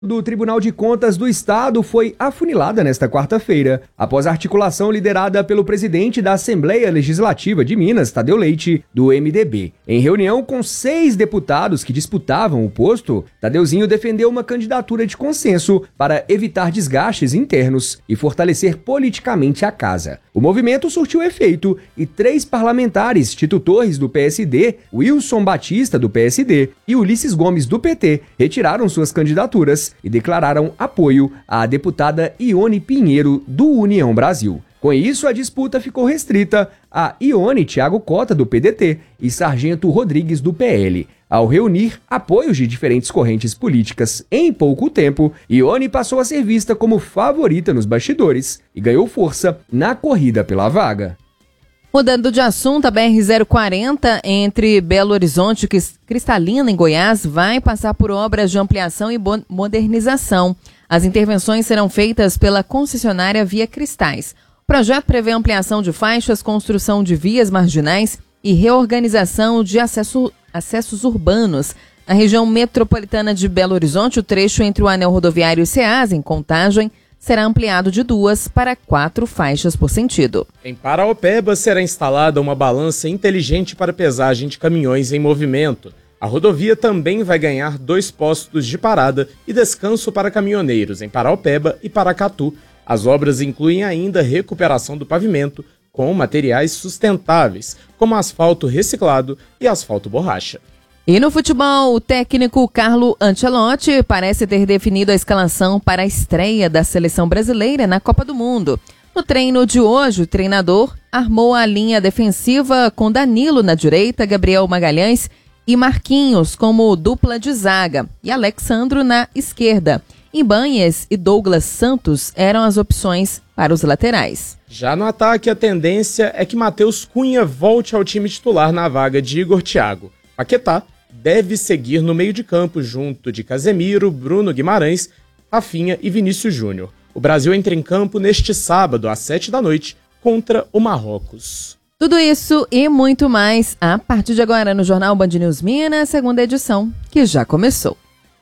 do Tribunal de Contas do Estado foi afunilada nesta quarta-feira, após a articulação liderada pelo presidente da Assembleia Legislativa de Minas, Tadeu Leite, do MDB. Em reunião com 6 deputados que disputavam o posto, Tadeuzinho defendeu uma candidatura de consenso para evitar desgastes internos e fortalecer politicamente a casa. O movimento surtiu efeito e 3 parlamentares titutores do PSD, Wilson Batista, do PSD, e Ulisses Gomes, do PT, retiraram suas candidaturas e declararam apoio à deputada Ione Pinheiro, do União Brasil. Com isso, a disputa ficou restrita a Ione Thiago Cota, do PDT, e Sargento Rodrigues, do PL. Ao reunir apoios de diferentes correntes políticas em pouco tempo, Ione passou a ser vista como favorita nos bastidores e ganhou força na corrida pela vaga. Mudando de assunto, a BR-040 entre Belo Horizonte e Cristalina, em Goiás, vai passar por obras de ampliação e modernização. As intervenções serão feitas pela concessionária Via Cristais. O projeto prevê ampliação de faixas, construção de vias marginais e reorganização de acessos urbanos. Na região metropolitana de Belo Horizonte, o trecho entre o anel rodoviário e Ceasa, em Contagem, será ampliado de 2 para 4 faixas por sentido. Em Paraopeba será instalada uma balança inteligente para pesagem de caminhões em movimento. A rodovia também vai ganhar 2 postos de parada e descanso para caminhoneiros em Paraopeba e Paracatu. As obras incluem ainda recuperação do pavimento com materiais sustentáveis, como asfalto reciclado e asfalto borracha. E no futebol, o técnico Carlo Ancelotti parece ter definido a escalação para a estreia da seleção brasileira na Copa do Mundo. No treino de hoje, o treinador armou a linha defensiva com Danilo na direita, Gabriel Magalhães e Marquinhos como dupla de zaga e Alexandro na esquerda. Ibanez e Douglas Santos eram as opções para os laterais. Já no ataque, a tendência é que Matheus Cunha volte ao time titular na vaga de Igor Thiago. Paquetá deve seguir no meio de campo junto de Casemiro, Bruno Guimarães, Rafinha e Vinícius Júnior. O Brasil entra em campo neste sábado, às 19h, contra o Marrocos. Tudo isso e muito mais a partir de agora no Jornal Band News Minas, segunda edição, que já começou.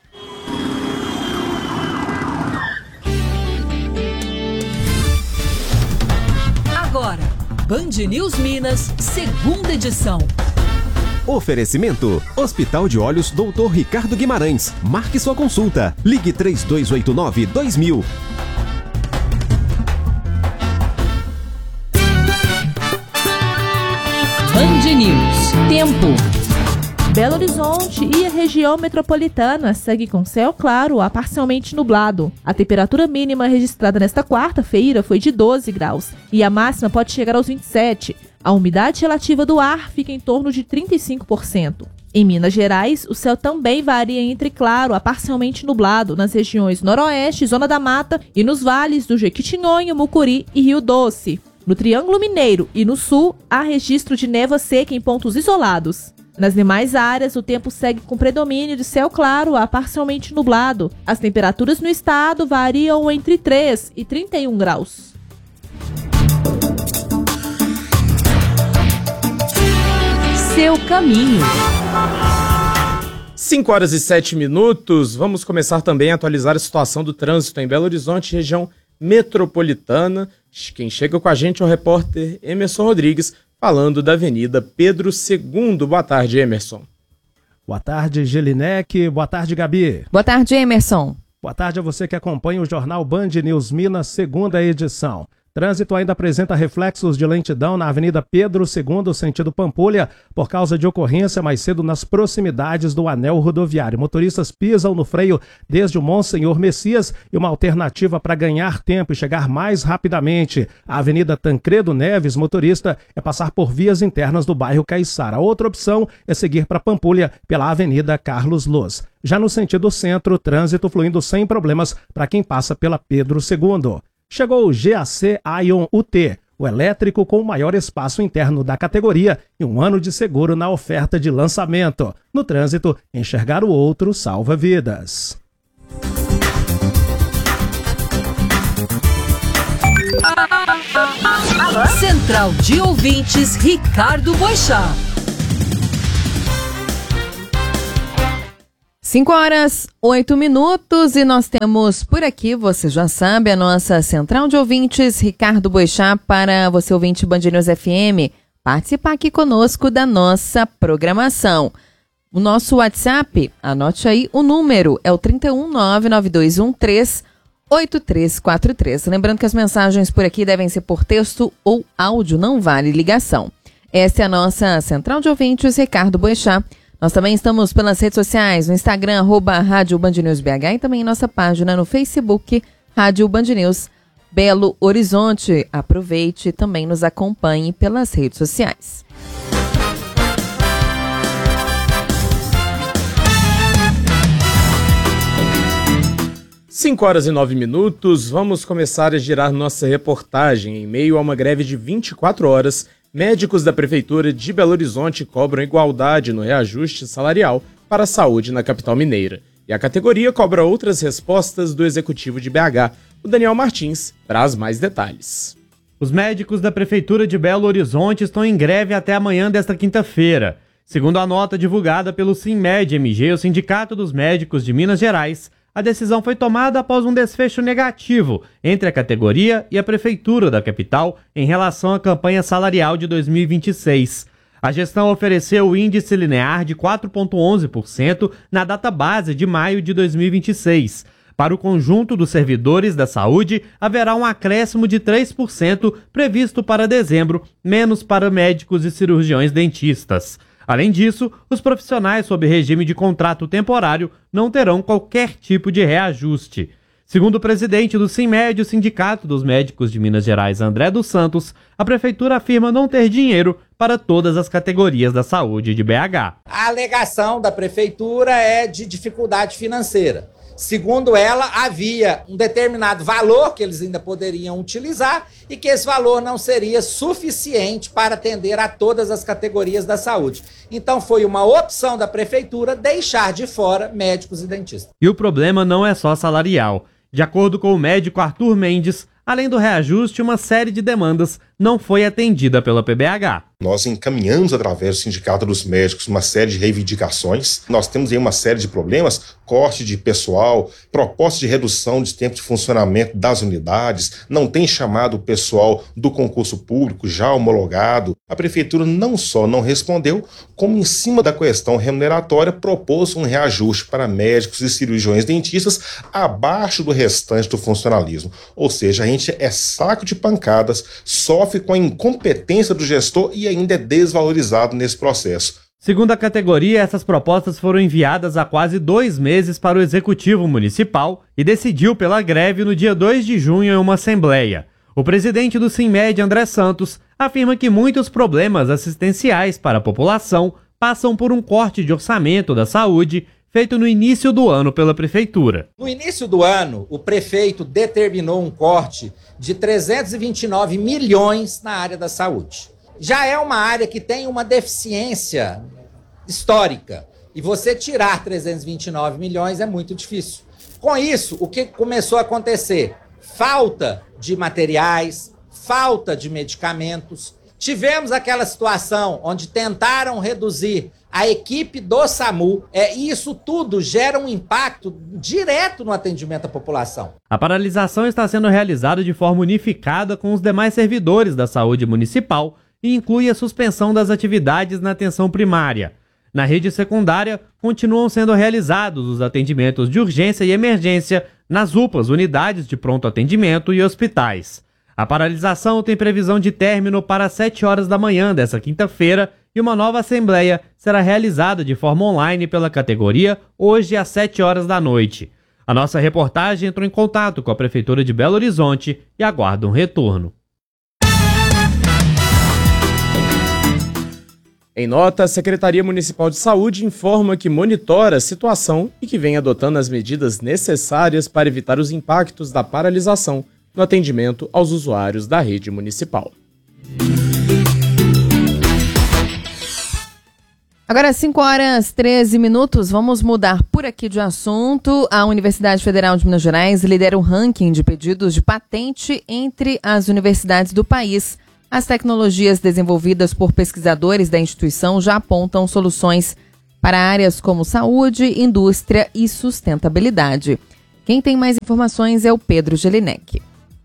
Agora, Band News Minas, segunda edição. Oferecimento: Hospital de Olhos Dr. Ricardo Guimarães. Marque sua consulta. Ligue 3289-2000. Band News. Tempo. Belo Horizonte e a região metropolitana segue com céu claro a parcialmente nublado. A temperatura mínima registrada nesta quarta-feira foi de 12 graus e a máxima pode chegar aos 27. A umidade relativa do ar fica em torno de 35%. Em Minas Gerais, o céu também varia entre claro a parcialmente nublado nas regiões Noroeste, Zona da Mata e nos vales do Jequitinhonha, Mucuri e Rio Doce. No Triângulo Mineiro e no Sul, há registro de névoa seca em pontos isolados. Nas demais áreas, o tempo segue com predomínio de céu claro a parcialmente nublado. As temperaturas no estado variam entre 3 e 31 graus. Seu caminho. 5h07. Vamos começar também a atualizar a situação do trânsito em Belo Horizonte, região metropolitana. Quem chega com a gente é o repórter Emerson Rodrigues, falando da Avenida Pedro II. Boa tarde, Emerson. Boa tarde, Gelinek. Boa tarde, Gabi. Boa tarde, Emerson. Boa tarde a você que acompanha o Jornal Band News Minas, segunda edição. Trânsito ainda apresenta reflexos de lentidão na Avenida Pedro II, sentido Pampulha, por causa de ocorrência mais cedo nas proximidades do anel rodoviário. Motoristas pisam no freio desde o Monsenhor Messias e uma alternativa para ganhar tempo e chegar mais rapidamente. A Avenida Tancredo Neves, motorista, é passar por vias internas do bairro Caiçara. Outra opção é seguir para Pampulha pela Avenida Carlos Luz. Já no sentido centro, trânsito fluindo sem problemas para quem passa pela Pedro II. Chegou o GAC Ion UT, o elétrico com o maior espaço interno da categoria e 1 ano de seguro na oferta de lançamento. No trânsito, enxergar o outro salva vidas. Central de Ouvintes, Ricardo Boixá. 5h08 e nós temos por aqui, você já sabe, a nossa central de ouvintes, Ricardo Boechat, para você ouvinte Band News FM, participar aqui conosco da nossa programação. O nosso WhatsApp, anote aí o número, é o 31992138343. Lembrando que as mensagens por aqui devem ser por texto ou áudio, não vale ligação. Essa é a nossa central de ouvintes, Ricardo Boechat. Nós também estamos pelas redes sociais, no Instagram, @Rádio Band News BH, e também em nossa página no Facebook, Rádio Band News Belo Horizonte. Aproveite e também nos acompanhe pelas redes sociais. 5h09, vamos começar a girar nossa reportagem. Em meio a uma greve de 24 horas, médicos da Prefeitura de Belo Horizonte cobram igualdade no reajuste salarial para a saúde na capital mineira. E a categoria cobra outras respostas do executivo de BH. O Daniel Martins traz mais detalhes. Os médicos da Prefeitura de Belo Horizonte estão em greve até amanhã desta quinta-feira. Segundo a nota divulgada pelo SINMED-MG, o Sindicato dos Médicos de Minas Gerais, a decisão foi tomada após um desfecho negativo entre a categoria e a Prefeitura da capital em relação à campanha salarial de 2026. A gestão ofereceu o índice linear de 4,11% na data base de maio de 2026. Para o conjunto dos servidores da saúde, haverá um acréscimo de 3% previsto para dezembro, menos para médicos e cirurgiões dentistas. Além disso, os profissionais sob regime de contrato temporário não terão qualquer tipo de reajuste. Segundo o presidente do SINMED, o Sindicato dos Médicos de Minas Gerais, André dos Santos, a Prefeitura afirma não ter dinheiro para todas as categorias da saúde de BH. A alegação da Prefeitura é de dificuldade financeira. Segundo ela, havia um determinado valor que eles ainda poderiam utilizar e que esse valor não seria suficiente para atender a todas as categorias da saúde. Então foi uma opção da Prefeitura deixar de fora médicos e dentistas. E o problema não é só salarial. De acordo com o médico Arthur Mendes, além do reajuste, uma série de demandas não foi atendida pela PBH. Nós encaminhamos através do Sindicato dos Médicos uma série de reivindicações. Nós temos aí uma série de problemas, corte de pessoal, proposta de redução de tempo de funcionamento das unidades, não tem chamado o pessoal do concurso público já homologado. A Prefeitura não só não respondeu, como em cima da questão remuneratória propôs um reajuste para médicos e cirurgiões dentistas abaixo do restante do funcionalismo. Ou seja, a gente é saco de pancadas, sofre com a incompetência do gestor e ainda é desvalorizado nesse processo. Segundo a categoria, essas propostas foram enviadas há quase 2 meses para o Executivo Municipal e decidiu pela greve no dia 2 de junho em uma assembleia. O presidente do SINMED, André Santos, afirma que muitos problemas assistenciais para a população passam por um corte de orçamento da saúde feito no início do ano pela Prefeitura. No início do ano, o prefeito determinou um corte de 329 milhões na área da saúde. Já é uma área que tem uma deficiência histórica. E você tirar 329 milhões é muito difícil. Com isso, o que começou a acontecer? Falta de materiais, falta de medicamentos. Tivemos aquela situação onde tentaram reduzir a equipe do SAMU. Isso tudo gera um impacto direto no atendimento à população. A paralisação está sendo realizada de forma unificada com os demais servidores da saúde municipal e inclui a suspensão das atividades na atenção primária. Na rede secundária, continuam sendo realizados os atendimentos de urgência e emergência nas UPAs, unidades de pronto atendimento e hospitais. A paralisação tem previsão de término para as 7 horas da manhã desta quinta-feira e uma nova assembleia será realizada de forma online pela categoria hoje às 7 horas da noite. A nossa reportagem entrou em contato com a Prefeitura de Belo Horizonte e aguarda um retorno. Em nota, a Secretaria Municipal de Saúde informa que monitora a situação e que vem adotando as medidas necessárias para evitar os impactos da paralisação no atendimento aos usuários da rede municipal. Agora, 5h13, vamos mudar por aqui de assunto. A Universidade Federal de Minas Gerais lidera o ranking de pedidos de patente entre as universidades do país. As tecnologias desenvolvidas por pesquisadores da instituição já apontam soluções para áreas como saúde, indústria e sustentabilidade. Quem tem mais informações é o Pedro Gelinek.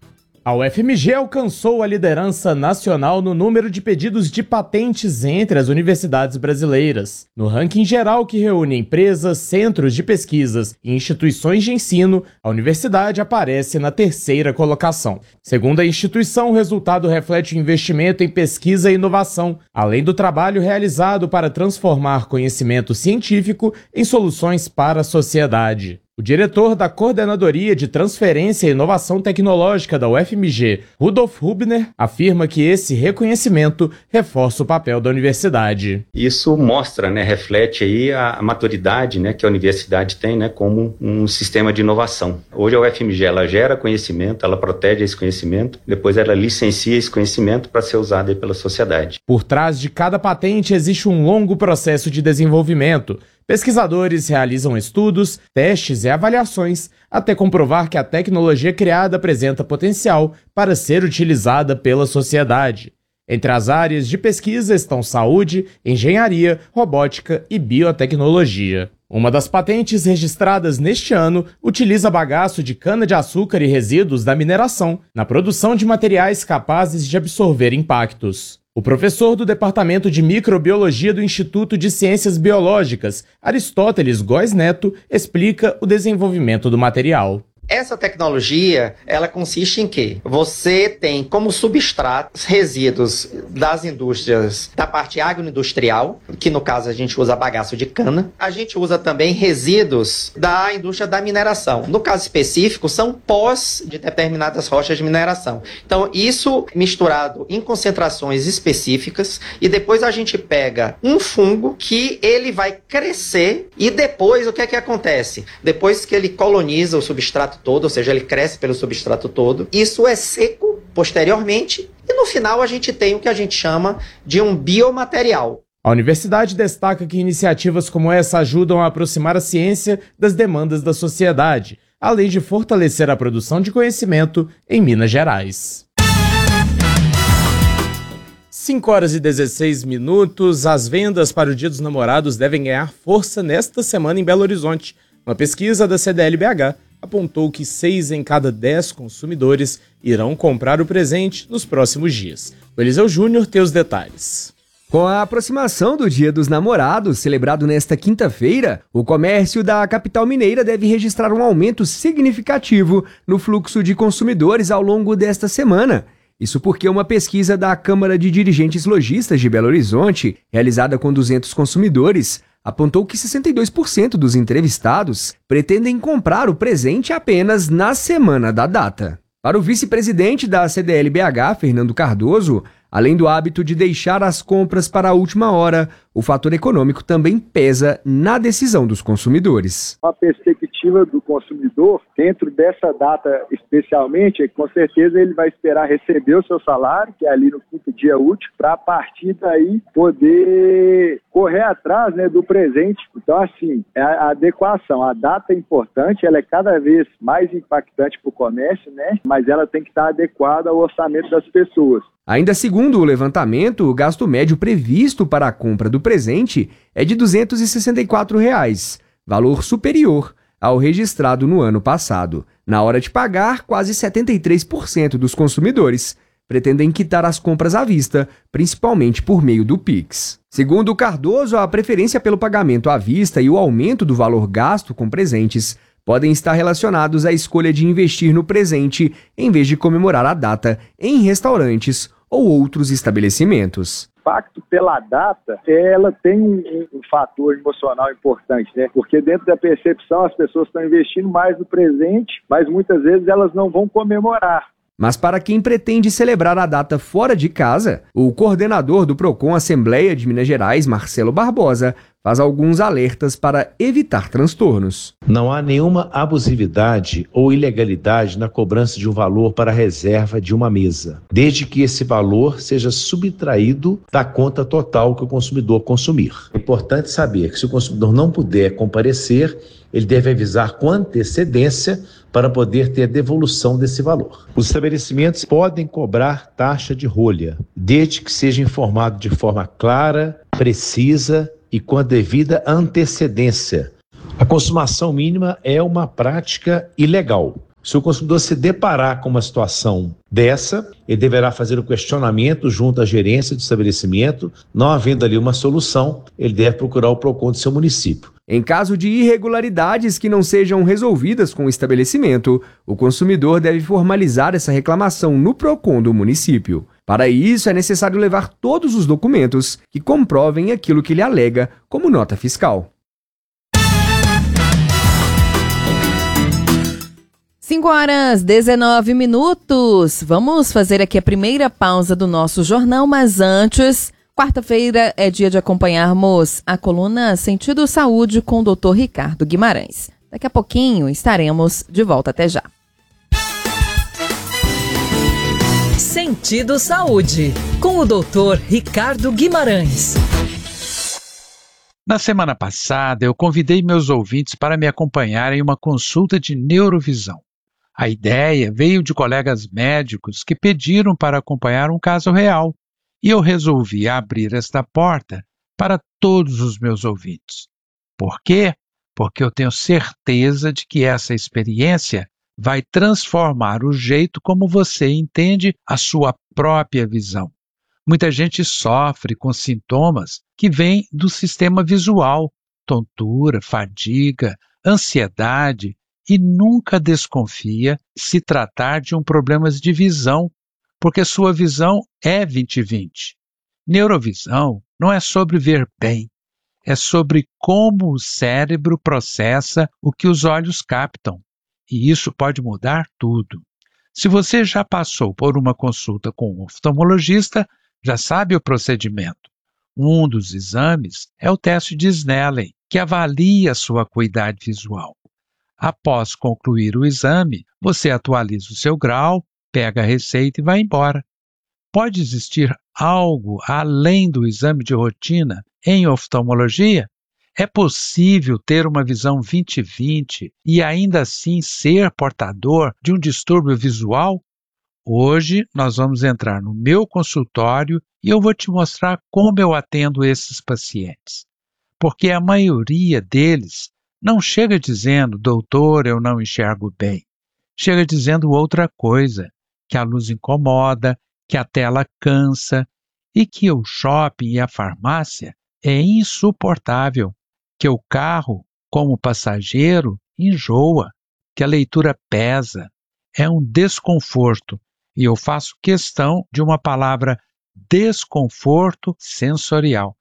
A UFMG alcançou a liderança nacional no número de pedidos de patentes entre as universidades brasileiras. No ranking geral que reúne empresas, centros de pesquisas e instituições de ensino, a universidade aparece na 3ª colocação. Segundo a instituição, o resultado reflete o investimento em pesquisa e inovação, além do trabalho realizado para transformar conhecimento científico em soluções para a sociedade. O diretor da Coordenadoria de Transferência e Inovação Tecnológica da UFMG, Rudolf Hubner, afirma que esse reconhecimento reforça o papel da universidade. Isso mostra, reflete aí a maturidade, que a universidade tem, como um sistema de inovação. Hoje a UFMG, ela gera conhecimento, ela protege esse conhecimento, depois ela licencia esse conhecimento para ser usado aí pela sociedade. Por trás de cada patente existe um longo processo de desenvolvimento. Pesquisadores realizam estudos, testes e avaliações até comprovar que a tecnologia criada apresenta potencial para ser utilizada pela sociedade. Entre as áreas de pesquisa estão saúde, engenharia, robótica e biotecnologia. Uma das patentes registradas neste ano utiliza bagaço de cana-de-açúcar e resíduos da mineração na produção de materiais capazes de absorver impactos. O professor do Departamento de Microbiologia do Instituto de Ciências Biológicas, Aristóteles Góes Neto, explica o desenvolvimento do material. Essa tecnologia, ela consiste em quê? Você tem como substrato resíduos das indústrias, da parte agroindustrial, que no caso a gente usa bagaço de cana. A gente usa também resíduos da indústria da mineração. No caso específico, são pós de determinadas rochas de mineração. Então, isso misturado em concentrações específicas, e depois a gente pega um fungo que ele vai crescer, e depois o que é que acontece? Depois que ele coloniza o substrato todo, ou seja, ele cresce pelo substrato todo, isso é seco posteriormente e no final a gente tem o que a gente chama de um biomaterial. A universidade destaca que iniciativas como essa ajudam a aproximar a ciência das demandas da sociedade, além de fortalecer a produção de conhecimento em Minas Gerais. 5h16, as vendas para o Dia dos Namorados devem ganhar força nesta semana em Belo Horizonte. Uma pesquisa da CDL-BH apontou que 6 em cada 10 consumidores irão comprar o presente nos próximos dias. O Eliseu Júnior tem os detalhes. Com a aproximação do Dia dos Namorados, celebrado nesta quinta-feira, o comércio da capital mineira deve registrar um aumento significativo no fluxo de consumidores ao longo desta semana. Isso porque uma pesquisa da Câmara de Dirigentes Lojistas de Belo Horizonte, realizada com 200 consumidores, apontou que 62% dos entrevistados pretendem comprar o presente apenas na semana da data. Para o vice-presidente da CDL-BH, Fernando Cardoso, além do hábito de deixar as compras para a última hora, o fator econômico também pesa na decisão dos consumidores. A perspectiva do consumidor, dentro dessa data especialmente, é que com certeza ele vai esperar receber o seu salário, que é ali no quinto dia útil, para a partir daí poder correr atrás, do presente. Então, assim, a adequação, a data é importante, ela é cada vez mais impactante para o comércio, mas ela tem que estar adequada ao orçamento das pessoas. Ainda segundo o levantamento, o gasto médio previsto para a compra do presente é de R$ 264, valor superior ao registrado no ano passado. Na hora de pagar, quase 73% dos consumidores pretendem quitar as compras à vista, principalmente por meio do Pix. Segundo o Cardoso, a preferência pelo pagamento à vista e o aumento do valor gasto com presentes podem estar relacionados à escolha de investir no presente em vez de comemorar a data em restaurantes ou outros estabelecimentos. O impacto pela data, ela tem um fator emocional importante, Porque dentro da percepção as pessoas estão investindo mais no presente, mas muitas vezes elas não vão comemorar. Mas para quem pretende celebrar a data fora de casa, o coordenador do Procon Assembleia de Minas Gerais, Marcelo Barbosa, faz alguns alertas para evitar transtornos. Não há nenhuma abusividade ou ilegalidade na cobrança de um valor para a reserva de uma mesa, desde que esse valor seja subtraído da conta total que o consumidor consumir. É importante saber que se o consumidor não puder comparecer, ele deve avisar com antecedência para poder ter a devolução desse valor. Os estabelecimentos podem cobrar taxa de rolha, desde que seja informado de forma clara, precisa e com a devida antecedência. A consumação mínima é uma prática ilegal. Se o consumidor se deparar com uma situação dessa, ele deverá fazer o questionamento junto à gerência do estabelecimento. Não havendo ali uma solução, ele deve procurar o PROCON do seu município. Em caso de irregularidades que não sejam resolvidas com o estabelecimento, o consumidor deve formalizar essa reclamação no PROCON do município. Para isso, é necessário levar todos os documentos que comprovem aquilo que ele alega como nota fiscal. 5h19. Vamos fazer aqui a primeira pausa do nosso jornal, mas antes, quarta-feira é dia de acompanharmos a coluna Sentido Saúde com o Dr. Ricardo Guimarães. Daqui a pouquinho estaremos de volta. Até já. Sentido Saúde, com o Dr. Ricardo Guimarães. Na semana passada, eu convidei meus ouvintes para me acompanharem em uma consulta de neurovisão. A ideia veio de colegas médicos que pediram para acompanhar um caso real, e eu resolvi abrir esta porta para todos os meus ouvintes. Por quê? Porque eu tenho certeza de que essa experiência vai transformar o jeito como você entende a sua própria visão. Muita gente sofre com sintomas que vêm do sistema visual, tontura, fadiga, ansiedade, e nunca desconfia se tratar de um problema de visão, porque sua visão é 20/20. Neurovisão não é sobre ver bem, é sobre como o cérebro processa o que os olhos captam, e isso pode mudar tudo. Se você já passou por uma consulta com um oftalmologista, já sabe o procedimento. Um dos exames é o teste de Snellen, que avalia a sua acuidade visual. Após concluir o exame, você atualiza o seu grau, pega a receita e vai embora. Pode existir algo além do exame de rotina em oftalmologia? É possível ter uma visão 20/20 e ainda assim ser portador de um distúrbio visual? Hoje nós vamos entrar no meu consultório e eu vou te mostrar como eu atendo esses pacientes. Porque a maioria deles não chega dizendo, doutor, eu não enxergo bem. Chega dizendo outra coisa, que a luz incomoda, que a tela cansa e que o shopping e a farmácia é insuportável, que o carro, como passageiro, enjoa, que a leitura pesa, é um desconforto. E eu faço questão de uma palavra desconforto sensorial.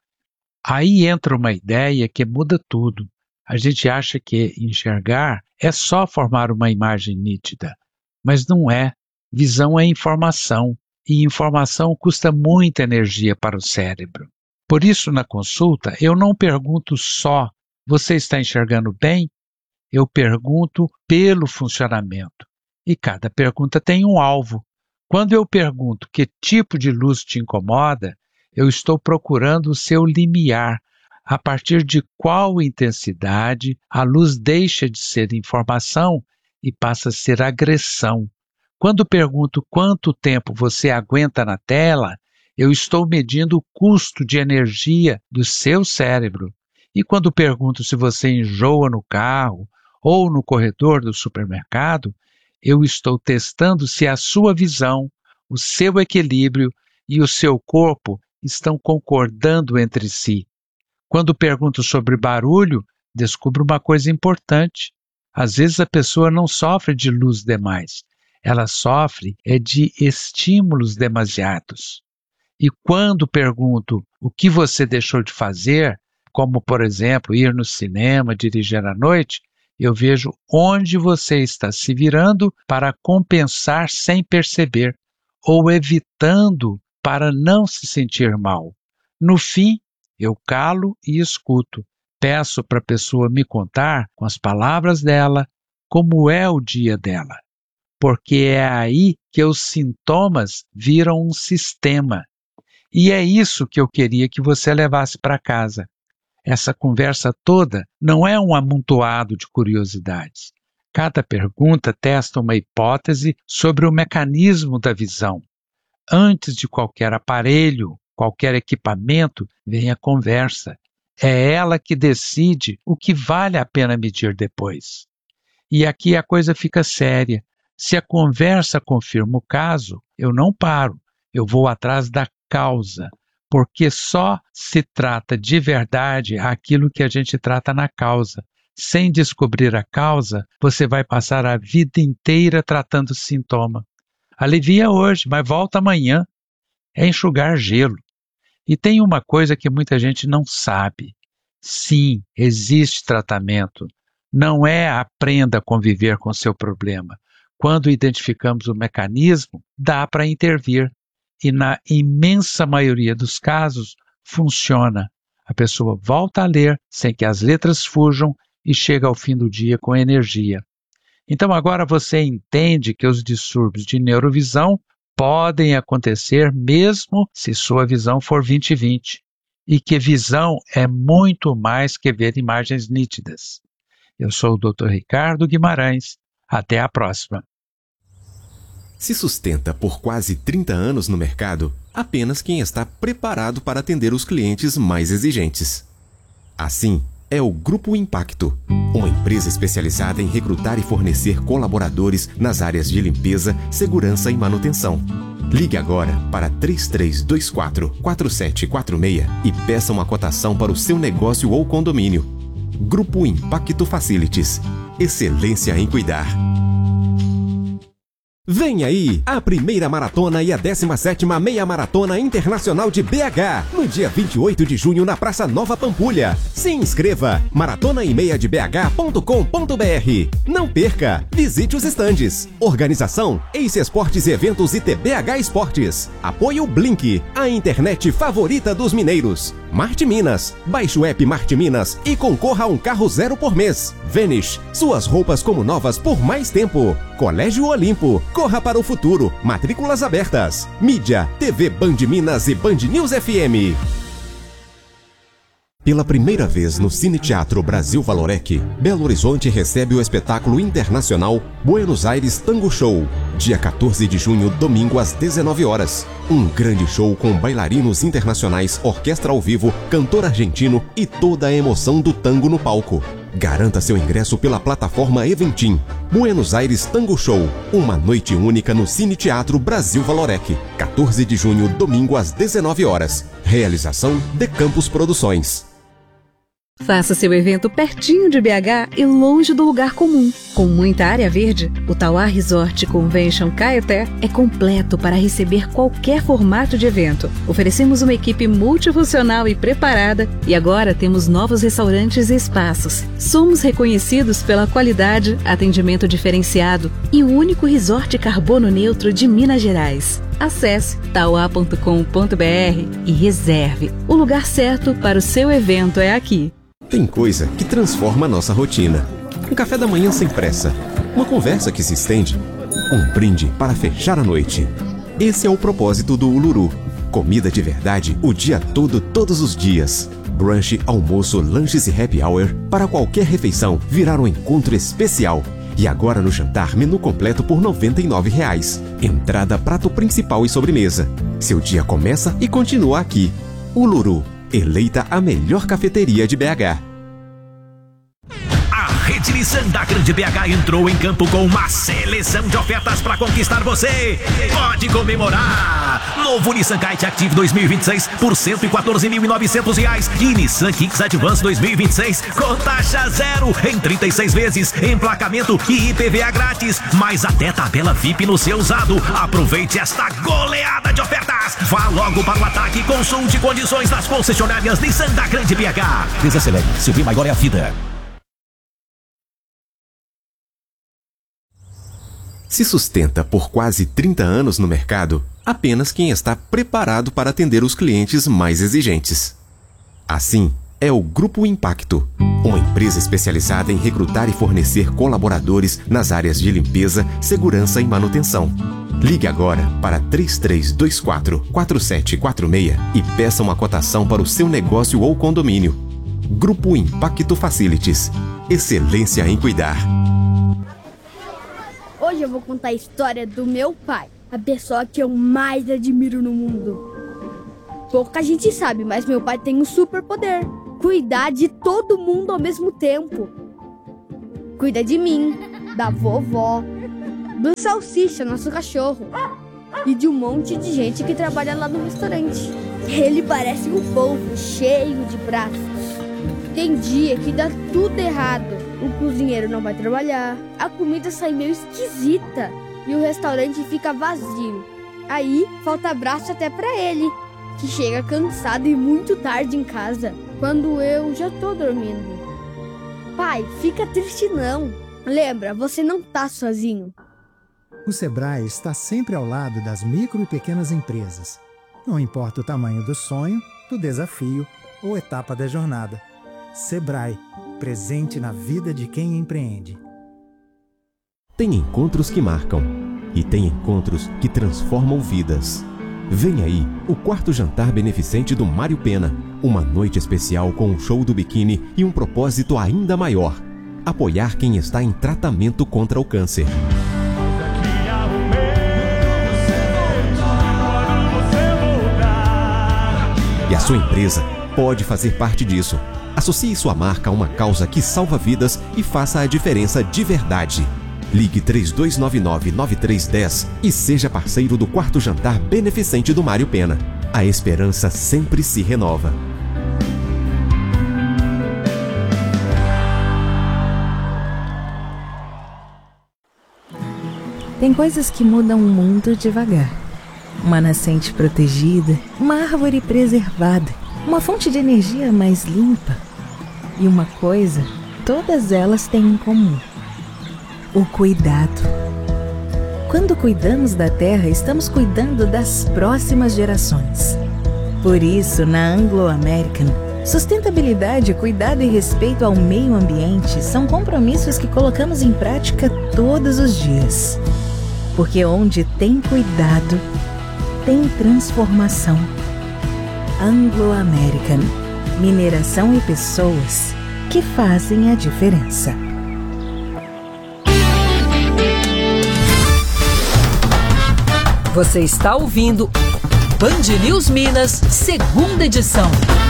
Aí entra uma ideia que muda tudo. A gente acha que enxergar é só formar uma imagem nítida, mas não é. Visão é informação, e informação custa muita energia para o cérebro. Por isso, na consulta, eu não pergunto só, você está enxergando bem? Eu pergunto pelo funcionamento, e cada pergunta tem um alvo. Quando eu pergunto que tipo de luz te incomoda, eu estou procurando o seu limiar, a partir de qual intensidade a luz deixa de ser informação e passa a ser agressão. Quando pergunto quanto tempo você aguenta na tela, eu estou medindo o custo de energia do seu cérebro. E quando pergunto se você enjoa no carro ou no corredor do supermercado, eu estou testando se a sua visão, o seu equilíbrio e o seu corpo estão concordando entre si. Quando pergunto sobre barulho, descubro uma coisa importante. Às vezes a pessoa não sofre de luz demais, ela sofre de estímulos demasiados. E quando pergunto o que você deixou de fazer, como por exemplo ir no cinema, dirigir à noite, eu vejo onde você está se virando para compensar sem perceber, ou evitando para não se sentir mal. No fim, eu calo e escuto. Peço para a pessoa me contar, com as palavras dela, como é o dia dela. Porque é aí que os sintomas viram um sistema. E é isso que eu queria que você levasse para casa. Essa conversa toda não é um amontoado de curiosidades. Cada pergunta testa uma hipótese sobre o mecanismo da visão. Antes de qualquer aparelho, qualquer equipamento, vem a conversa. É ela que decide o que vale a pena medir depois. E aqui a coisa fica séria. Se a conversa confirma o caso, eu não paro, eu vou atrás da causa, porque só se trata de verdade aquilo que a gente trata na causa. Sem descobrir a causa, você vai passar a vida inteira tratando o sintoma. Alivia hoje, mas volta amanhã. É enxugar gelo. E tem uma coisa que muita gente não sabe. Sim, existe tratamento. Não é aprenda a conviver com seu problema. Quando identificamos o mecanismo, dá para intervir. E na imensa maioria dos casos, funciona. A pessoa volta a ler sem que as letras fujam e chega ao fim do dia com energia. Então agora você entende que os distúrbios de neurovisão podem acontecer mesmo se sua visão for 20/20. E que visão é muito mais que ver imagens nítidas. Eu sou o Dr. Ricardo Guimarães. Até a próxima. Se sustenta por quase 30 anos no mercado, apenas quem está preparado para atender os clientes mais exigentes. Assim, é o Grupo Impacto, uma empresa especializada em recrutar e fornecer colaboradores nas áreas de limpeza, segurança e manutenção. Ligue agora para 3324-4746 e peça uma cotação para o seu negócio ou condomínio. Grupo Impacto Facilities. Excelência em cuidar. Vem aí a primeira maratona e a 17ª Meia Maratona Internacional de BH, no dia 28 de junho na Praça Nova Pampulha. Se inscreva, maratonaemmeiadebh.com.br. Não perca, visite os estandes. Organização, Ace Esportes e Eventos e TBH Esportes. Apoio Blink, a internet favorita dos mineiros. Marte Minas, baixe o app Marte Minas e concorra a um carro 0 por mês. Vanish, suas roupas como novas por mais tempo. Colégio Olimpo, corra para o futuro, matrículas abertas. Mídia, TV Band Minas e Band News FM. Pela primeira vez no Cine Teatro Brasil Valorec, Belo Horizonte recebe o espetáculo internacional Buenos Aires Tango Show, dia 14 de junho, domingo às 19 horas. Um grande show com bailarinos internacionais, orquestra ao vivo, cantor argentino e toda a emoção do tango no palco. Garanta seu ingresso pela plataforma Eventim. Buenos Aires Tango Show, uma noite única no Cine Teatro Brasil Valorec, 14 de junho, domingo às 19 horas. Realização De Campos Produções. Faça seu evento pertinho de BH e longe do lugar comum. Com muita área verde, o Tauá Resort Convention Caeté é completo para receber qualquer formato de evento. Oferecemos uma equipe multifuncional e preparada e agora temos novos restaurantes e espaços. Somos reconhecidos pela qualidade, atendimento diferenciado e o único resort carbono neutro de Minas Gerais. Acesse tauá.com.br e reserve. O lugar certo para o seu evento é aqui. Tem coisa que transforma a nossa rotina. Um café da manhã sem pressa, uma conversa que se estende, um brinde para fechar a noite. Esse é o propósito do Uluru. Comida de verdade o dia todo, todos os dias. Brunch, almoço, lanches e happy hour para qualquer refeição virar um encontro especial. E agora no jantar, menu completo por R$ 99. Entrada, prato principal e sobremesa. Seu dia começa e continua aqui. Uluru, eleita a melhor cafeteria de BH. A Rede Nissan da Grande BH entrou em campo com uma seleção de ofertas para conquistar você. Pode comemorar! Novo Nissan Kite Active 2026 por R$ 114.900 e Nissan Kicks Advance 2026 com taxa zero em 36 vezes, emplacamento e IPVA grátis, mais até tabela VIP no seu usado. Aproveite esta goleada de ofertas. Vá logo para o ataque e consulte condições das concessionárias Nissan da Grande BH. Desacelere, seu bem maior é a vida. Se sustenta por quase 30 anos no mercado, apenas quem está preparado para atender os clientes mais exigentes. Assim, é o Grupo Impacto, uma empresa especializada em recrutar e fornecer colaboradores nas áreas de limpeza, segurança e manutenção. Ligue agora para 3324-4746 e peça uma cotação para o seu negócio ou condomínio. Grupo Impacto Facilities. Excelência em cuidar. Hoje eu vou contar a história do meu pai, a pessoa que eu mais admiro no mundo. Pouca gente sabe, mas meu pai tem um superpoder. cuidar de todo mundo ao mesmo tempo. Cuida de mim, da vovó, do Salsicha, nosso cachorro, e de um monte de gente que trabalha lá no restaurante. Ele parece um polvo cheio de braços. Tem dia que dá tudo errado. O cozinheiro não vai trabalhar, a comida sai meio esquisita e o restaurante fica vazio. Aí falta braço até pra ele, que chega cansado e muito tarde em casa, quando eu já tô dormindo. Pai, fica triste não. Lembra, você não tá sozinho. O Sebrae está sempre ao lado das micro e pequenas empresas. Não importa o tamanho do sonho, do desafio ou etapa da jornada. Sebrae, presente na vida de quem empreende. Tem encontros que marcam e tem encontros que transformam vidas. Vem aí o 4º jantar beneficente do Mário Pena. Uma noite especial com um show do biquíni e um propósito ainda maior: apoiar quem está em tratamento contra o câncer. E a sua empresa pode fazer parte disso. Associe sua marca a uma causa que salva vidas e faça a diferença de verdade. Ligue 3299-9310 e seja parceiro do 4º jantar beneficente do Mário Pena. A esperança sempre se renova. Tem coisas que mudam o mundo devagar. Uma nascente protegida, uma árvore preservada, uma fonte de energia mais limpa. E uma coisa, todas elas têm em comum: o cuidado. Quando cuidamos da terra, estamos cuidando das próximas gerações. Por isso, na Anglo American, sustentabilidade, cuidado e respeito ao meio ambiente são compromissos que colocamos em prática todos os dias. Porque onde tem cuidado, tem transformação. Anglo American, mineração e pessoas que fazem a diferença. Você está ouvindo Band News Minas, segunda edição.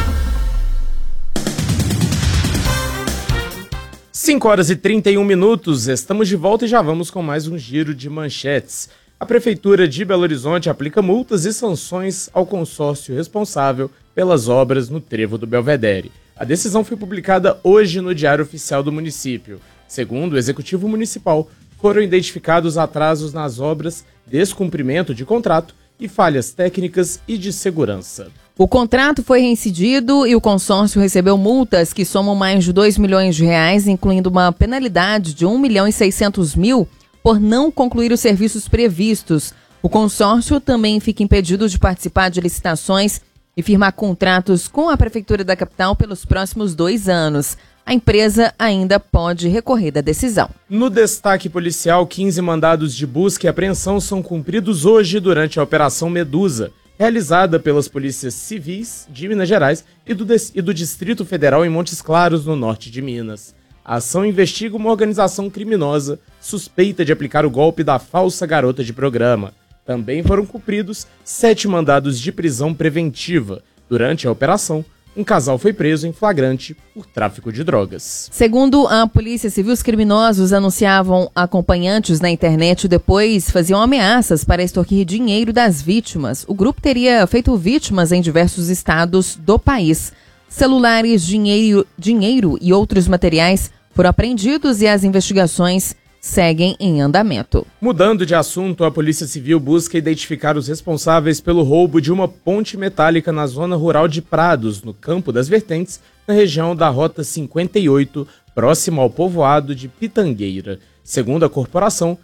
5h31, estamos de volta e já vamos com mais um giro de manchetes. A Prefeitura de Belo Horizonte aplica multas e sanções ao consórcio responsável pelas obras no trevo do Belvedere. A decisão foi publicada hoje no Diário Oficial do município. Segundo o Executivo Municipal, foram identificados atrasos nas obras, descumprimento de contrato e falhas técnicas e de segurança. O contrato foi reincidido e o consórcio recebeu multas que somam mais de R$2 milhões, incluindo uma penalidade de R$1.600.000 por não concluir os serviços previstos. O consórcio também fica impedido de participar de licitações e firmar contratos com a Prefeitura da capital pelos próximos 2 anos. A empresa ainda pode recorrer da decisão. No destaque policial, 15 mandados de busca e apreensão são cumpridos hoje durante a Operação Medusa, realizada pelas polícias civis de Minas Gerais e do Distrito Federal em Montes Claros, no norte de Minas. A ação investiga uma organização criminosa suspeita de aplicar o golpe da falsa garota de programa. Também foram cumpridos 7 mandados de prisão preventiva. Durante a operação, um casal foi preso em flagrante por tráfico de drogas. Segundo a Polícia Civil, os criminosos anunciavam acompanhantes na internet e depois faziam ameaças para extorquir dinheiro das vítimas. O grupo teria feito vítimas em diversos estados do país. Celulares, dinheiro e outros materiais foram apreendidos e as investigações seguem em andamento. Mudando de assunto, a Polícia Civil busca identificar os responsáveis pelo roubo de uma ponte metálica na zona rural de Prados, no Campo das Vertentes, na região da Rota 58, próximo ao povoado de Pitangueira. Segundo a corporação,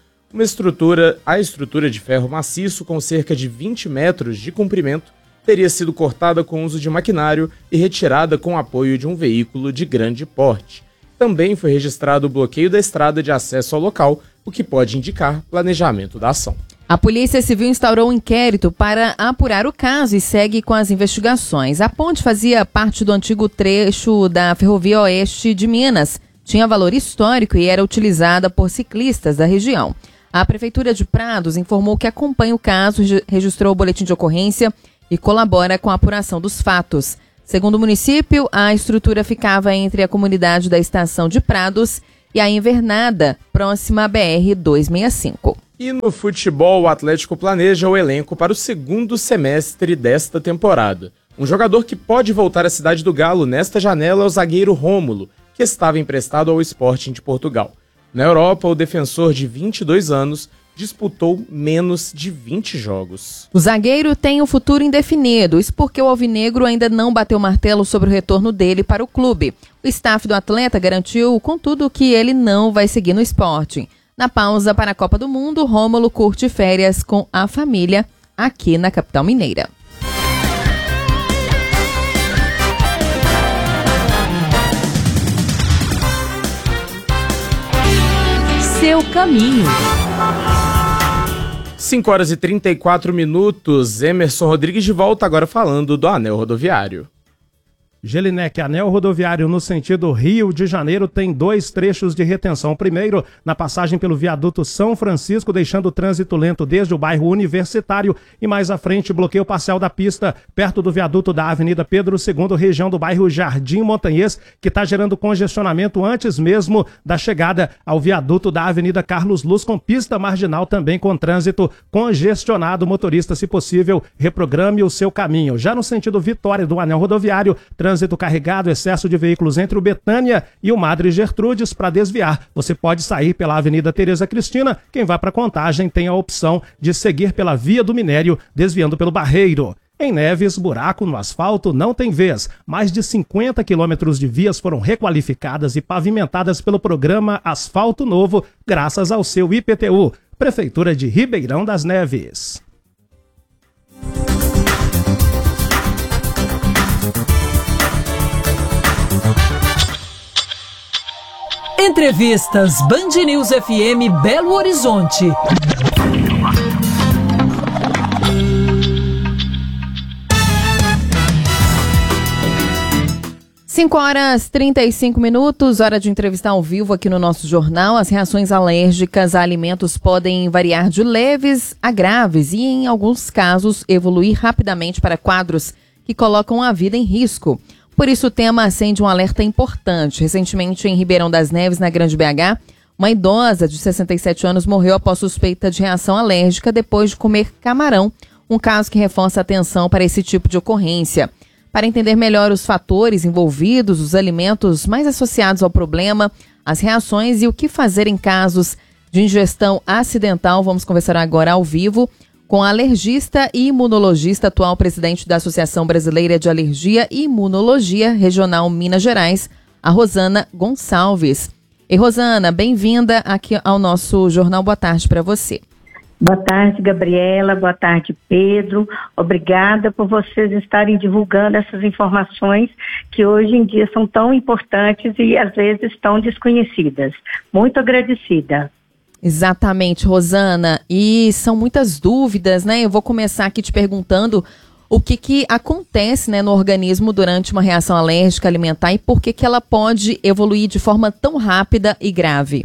a estrutura de ferro maciço com cerca de 20 metros de comprimento teria sido cortada com uso de maquinário e retirada com apoio de um veículo de grande porte. Também foi registrado o bloqueio da estrada de acesso ao local, o que pode indicar planejamento da ação. A Polícia Civil instaurou um inquérito para apurar o caso e segue com as investigações. A ponte fazia parte do antigo trecho da Ferrovia Oeste de Minas. Tinha valor histórico e era utilizada por ciclistas da região. A Prefeitura de Prados informou que acompanha o caso, registrou o boletim de ocorrência e colabora com a apuração dos fatos. Segundo o município, a estrutura ficava entre a comunidade da Estação de Prados e a Invernada, próxima à BR-265. E no futebol, o Atlético planeja o elenco para o segundo semestre desta temporada. Um jogador que pode voltar à cidade do Galo nesta janela é o zagueiro Rômulo, que estava emprestado ao Sporting de Portugal. Na Europa, o defensor de 22 anos disputou menos de 20 jogos. O zagueiro tem um futuro indefinido, isso porque o alvinegro ainda não bateu o martelo sobre o retorno dele para o clube. O staff do atleta garantiu, contudo, que ele não vai seguir no Sporting. Na pausa para a Copa do Mundo, Rômulo curte férias com a família aqui na capital mineira. Seu caminho. 5 horas e 34 minutos. Emerson Rodrigues de volta, agora falando do anel rodoviário. Gelinec, anel rodoviário no sentido Rio de Janeiro, tem 2 trechos de retenção. O primeiro, na passagem pelo viaduto São Francisco, deixando o trânsito lento desde o bairro Universitário, e mais à frente, bloqueio parcial da pista, perto do viaduto da Avenida Pedro II, região do bairro Jardim Montanhês, que está gerando congestionamento antes mesmo da chegada ao viaduto da Avenida Carlos Luz, com pista marginal também com trânsito congestionado. Motorista, se possível, reprograme o seu caminho. Já no sentido Vitória do anel rodoviário, trânsito carregado, excesso de veículos entre o Betânia e o Madre Gertrudes. Para desviar, você pode sair pela Avenida Tereza Cristina. Quem vai para Contagem tem a opção de seguir pela Via do Minério, desviando pelo Barreiro. Em Neves, buraco no asfalto não tem vez. Mais de 50 quilômetros de vias foram requalificadas e pavimentadas pelo programa Asfalto Novo, graças ao seu IPTU. Prefeitura de Ribeirão das Neves. Entrevistas Band News FM Belo Horizonte. 5 horas e 35 minutos, hora de entrevistar ao vivo aqui no nosso jornal. As reações alérgicas a alimentos podem variar de leves a graves e, em alguns casos, evoluir rapidamente para quadros que colocam a vida em risco. Por isso, o tema acende um alerta importante. Recentemente, em Ribeirão das Neves, na Grande BH, uma idosa de 67 anos morreu após suspeita de reação alérgica depois de comer camarão, um caso que reforça a atenção para esse tipo de ocorrência. Para entender melhor os fatores envolvidos, os alimentos mais associados ao problema, as reações e o que fazer em casos de ingestão acidental, vamos conversar agora ao vivo com a alergista e imunologista, atual presidente da Associação Brasileira de Alergia e Imunologia Regional Minas Gerais, a Rosana Gonçalves. E Rosana, bem-vinda aqui ao nosso jornal. Boa tarde para você. Boa tarde, Gabriela. Boa tarde, Pedro. Obrigada por vocês estarem divulgando essas informações que hoje em dia são tão importantes e às vezes tão desconhecidas. Muito agradecida. Exatamente, Rosana. E são muitas dúvidas, né? Eu vou começar aqui te perguntando o que acontece, né, no organismo durante uma reação alérgica alimentar e por que ela pode evoluir de forma tão rápida e grave.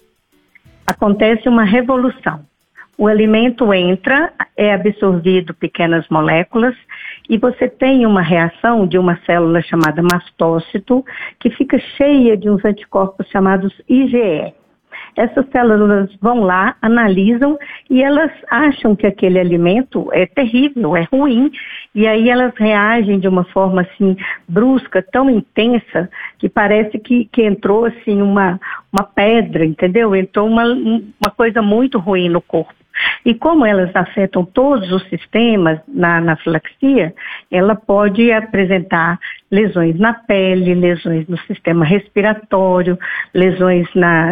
Acontece uma revolução. O alimento entra, é absorvido pequenas moléculas e você tem uma reação de uma célula chamada mastócito que fica cheia de uns anticorpos chamados IgE. Essas células vão lá, analisam e elas acham que aquele alimento é terrível, é ruim, e aí elas reagem de uma forma assim brusca, tão intensa, que parece que entrou assim uma pedra, entendeu? Entrou uma coisa muito ruim no corpo. E como elas afetam todos os sistemas na anafilaxia, ela pode apresentar lesões na pele, lesões no sistema respiratório, lesões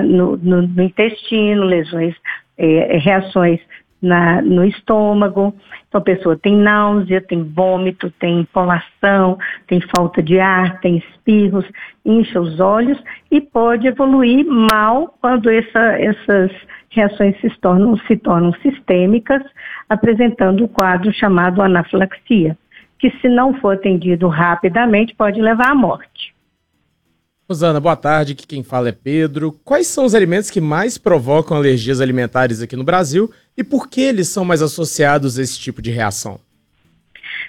no intestino, lesões, reações no estômago. Então a pessoa tem náusea, tem vômito, tem insolação, tem falta de ar, tem espirros, incha os olhos e pode evoluir mal quando essas reações se tornam sistêmicas, apresentando um quadro chamado anafilaxia, que se não for atendido rapidamente pode levar à morte. Rosana, boa tarde, aqui quem fala é Pedro. Quais são os alimentos que mais provocam alergias alimentares aqui no Brasil e por que eles são mais associados a esse tipo de reação?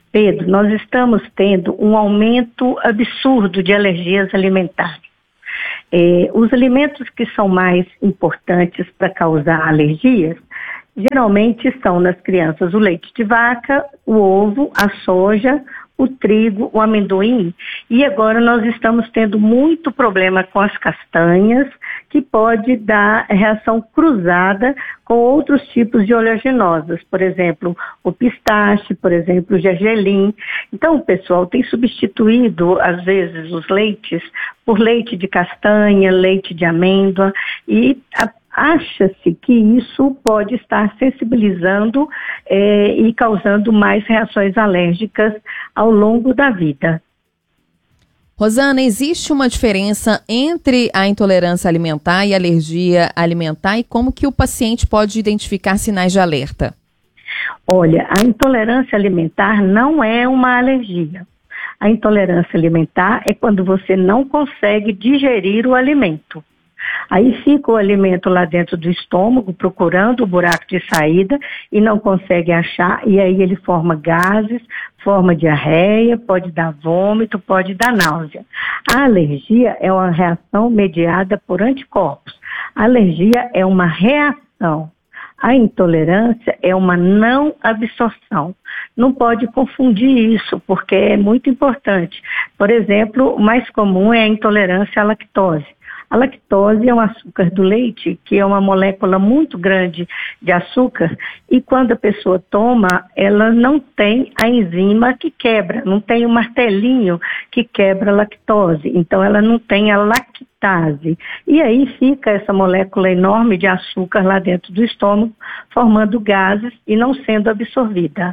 Pedro, nós estamos tendo um aumento absurdo de alergias alimentares. Os alimentos que são mais importantes para causar alergias, geralmente são nas crianças o leite de vaca, o ovo, a soja, o trigo, o amendoim. E agora nós estamos tendo muito problema com as castanhas, que pode dar reação cruzada com outros tipos de oleaginosas, por exemplo, o pistache, por exemplo, o gergelim. Então, o pessoal tem substituído, às vezes, os leites por leite de castanha, leite de amêndoa, e acha-se que isso pode estar sensibilizando e causando mais reações alérgicas ao longo da vida. Rosana, existe uma diferença entre a intolerância alimentar e a alergia alimentar e como que o paciente pode identificar sinais de alerta? Olha, a intolerância alimentar não é uma alergia. A intolerância alimentar é quando você não consegue digerir o alimento. Aí fica o alimento lá dentro do estômago, procurando o buraco de saída e não consegue achar, e aí ele forma gases, forma diarreia, pode dar vômito, pode dar náusea. A alergia é uma reação mediada por anticorpos. A alergia é uma reação. A intolerância é uma não absorção. Não pode confundir isso, porque é muito importante. Por exemplo, o mais comum é a intolerância à lactose. A lactose é um açúcar do leite, que é uma molécula muito grande de açúcar, e quando a pessoa toma, ela não tem a enzima que quebra, não tem o martelinho que quebra a lactose, então ela não tem a lactase. E aí fica essa molécula enorme de açúcar lá dentro do estômago, formando gases e não sendo absorvida.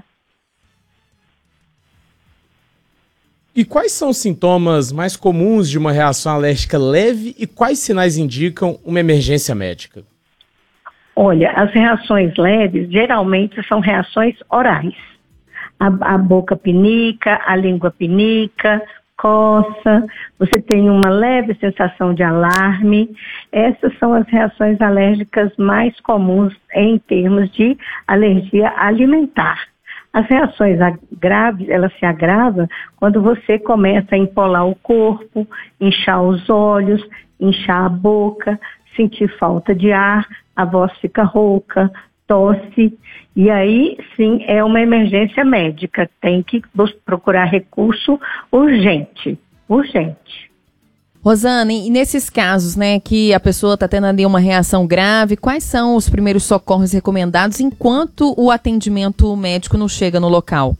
E quais são os sintomas mais comuns de uma reação alérgica leve e quais sinais indicam uma emergência médica? Olha, as reações leves geralmente são reações orais. A boca pinica, a língua pinica, coça, você tem uma leve sensação de alarme. Essas são as reações alérgicas mais comuns em termos de alergia alimentar. As reações graves, elas se agravam quando você começa a empolar o corpo, inchar os olhos, inchar a boca, sentir falta de ar, a voz fica rouca, tosse, e aí sim é uma emergência médica, tem que procurar recurso urgente. Rosana, e nesses casos, né, que a pessoa está tendo ali uma reação grave, quais são os primeiros socorros recomendados enquanto o atendimento médico não chega no local?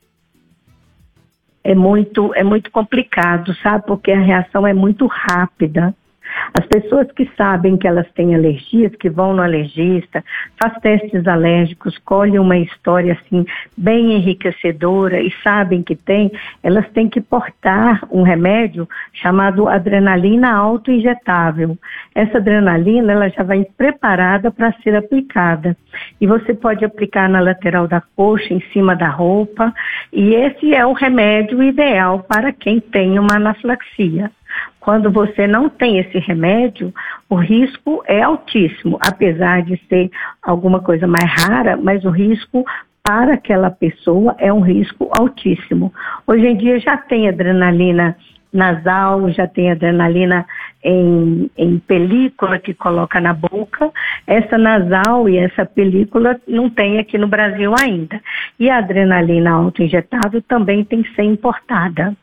É muito complicado, sabe? Porque a reação é muito rápida. As pessoas que sabem que elas têm alergias, que vão no alergista, faz testes alérgicos, colhem uma história assim bem enriquecedora e sabem que tem, elas têm que portar um remédio chamado adrenalina autoinjetável. Essa adrenalina, ela já vai preparada para ser aplicada. E você pode aplicar na lateral da coxa, em cima da roupa, e esse é o remédio ideal para quem tem uma anafilaxia. Quando você não tem esse remédio, o risco é altíssimo, apesar de ser alguma coisa mais rara, mas o risco para aquela pessoa é um risco altíssimo. Hoje em dia já tem adrenalina nasal, já tem adrenalina em película que coloca na boca. Essa nasal e essa película não tem aqui no Brasil ainda. E a adrenalina autoinjetável também tem que ser importada.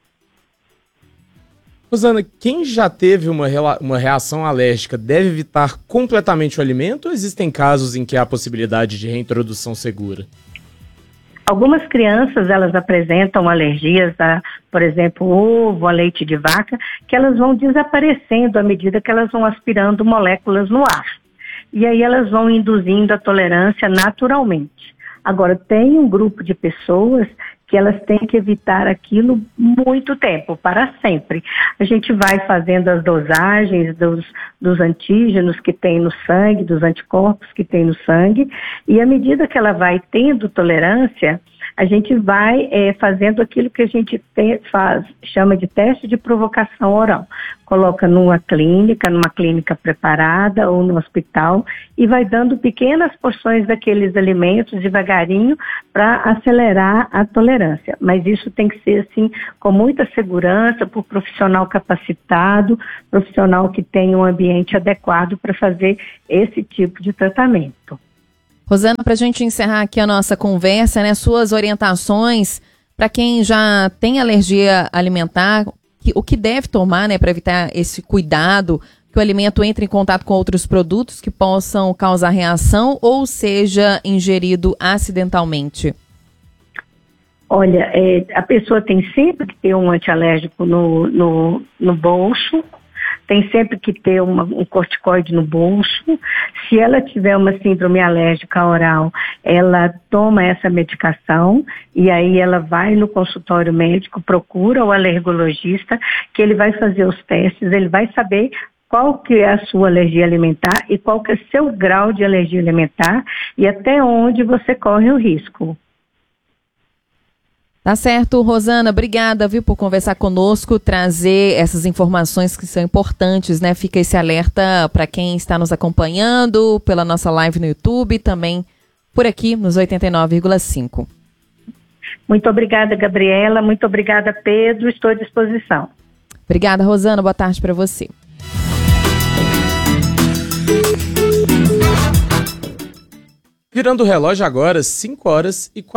Rosana, quem já teve uma reação alérgica deve evitar completamente o alimento ou existem casos em que há possibilidade de reintrodução segura? Algumas crianças, elas apresentam alergias a, por exemplo, ovo, a leite de vaca, que elas vão desaparecendo à medida que elas vão aspirando moléculas no ar. E aí elas vão induzindo a tolerância naturalmente. Agora, tem um grupo de pessoas que elas têm que evitar aquilo muito tempo, para sempre. A gente vai fazendo as dosagens dos antígenos que tem no sangue, dos anticorpos que tem no sangue, e à medida que ela vai tendo tolerância, a gente vai fazendo aquilo que a gente chama de teste de provocação oral. Coloca numa clínica preparada ou no hospital e vai dando pequenas porções daqueles alimentos devagarinho para acelerar a tolerância. Mas isso tem que ser assim com muita segurança, por profissional capacitado, profissional que tenha um ambiente adequado para fazer esse tipo de tratamento. Rosana, para a gente encerrar aqui a nossa conversa, né, suas orientações para quem já tem alergia alimentar, o que deve tomar, né, para evitar esse cuidado, que o alimento entre em contato com outros produtos que possam causar reação ou seja ingerido acidentalmente? Olha, a pessoa tem sempre que ter um antialérgico no bolso, tem sempre que ter um corticoide no bolso. Se ela tiver uma síndrome alérgica oral, ela toma essa medicação e aí ela vai no consultório médico, procura o alergologista, que ele vai fazer os testes, ele vai saber qual que é a sua alergia alimentar e qual que é o seu grau de alergia alimentar e até onde você corre o risco. Tá certo, Rosana, obrigada, viu, por conversar conosco, trazer essas informações que são importantes, né? Fica esse alerta para quem está nos acompanhando pela nossa live no YouTube, também por aqui nos 89,5. Muito obrigada, Gabriela, muito obrigada, Pedro, estou à disposição. Obrigada, Rosana, boa tarde para você. Virando o relógio agora, 5 horas e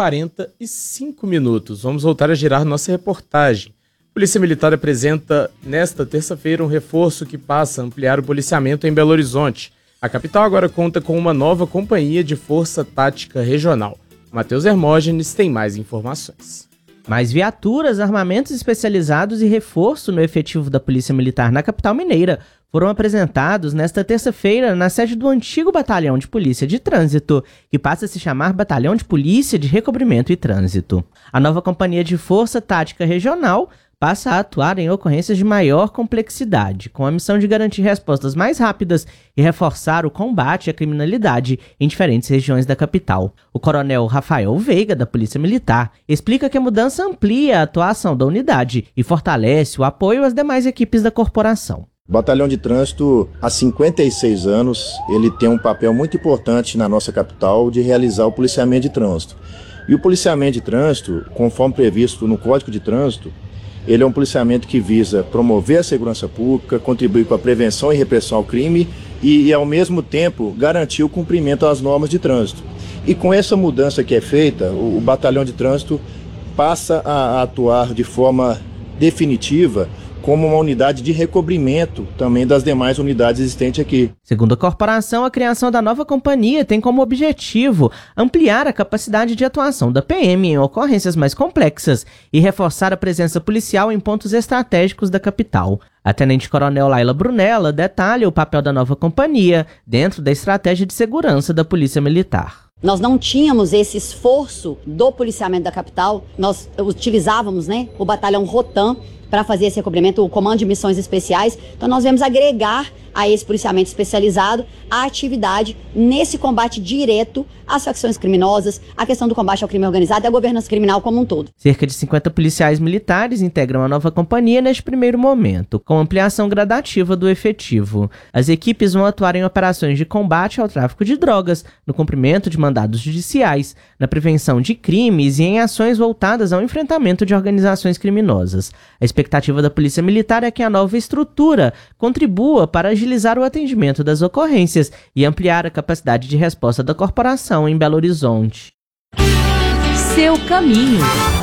45 minutos. Vamos voltar a girar nossa reportagem. A Polícia Militar apresenta, nesta terça-feira, um reforço que passa a ampliar o policiamento em Belo Horizonte. A capital agora conta com uma nova companhia de força tática regional. Matheus Hermógenes tem mais informações. Mais viaturas, armamentos especializados e reforço no efetivo da Polícia Militar na capital mineira foram apresentados nesta terça-feira na sede do antigo Batalhão de Polícia de Trânsito, que passa a se chamar Batalhão de Polícia de Recobrimento e Trânsito. A nova Companhia de Força Tática Regional passa a atuar em ocorrências de maior complexidade, com a missão de garantir respostas mais rápidas e reforçar o combate à criminalidade em diferentes regiões da capital. O coronel Rafael Veiga, da Polícia Militar, explica que a mudança amplia a atuação da unidade e fortalece o apoio às demais equipes da corporação. O Batalhão de Trânsito, há 56 anos, ele tem um papel muito importante na nossa capital de realizar o policiamento de trânsito. E o policiamento de trânsito, conforme previsto no Código de Trânsito, ele é um policiamento que visa promover a segurança pública, contribuir com a prevenção e repressão ao crime e ao mesmo tempo, garantir o cumprimento às normas de trânsito. E com essa mudança que é feita, o Batalhão de Trânsito passa a atuar de forma definitiva como uma unidade de recobrimento também das demais unidades existentes aqui. Segundo a corporação, a criação da nova companhia tem como objetivo ampliar a capacidade de atuação da PM em ocorrências mais complexas e reforçar a presença policial em pontos estratégicos da capital. A tenente-coronel Laila Brunella detalha o papel da nova companhia dentro da estratégia de segurança da Polícia Militar. Nós não tínhamos esse esforço do policiamento da capital, nós utilizávamos, o batalhão Rotan para fazer esse recobrimento, o Comando de Missões Especiais. Então nós viemos agregar a esse policiamento especializado a atividade nesse combate direto às facções criminosas, a questão do combate ao crime organizado e à governança criminal como um todo. Cerca de 50 policiais militares integram a nova companhia neste primeiro momento, com ampliação gradativa do efetivo. As equipes vão atuar em operações de combate ao tráfico de drogas, no cumprimento de mandados judiciais, na prevenção de crimes e em ações voltadas ao enfrentamento de organizações criminosas. A expectativa da Polícia Militar é que a nova estrutura contribua para agilizar o atendimento das ocorrências e ampliar a capacidade de resposta da corporação em Belo Horizonte. Seu caminho.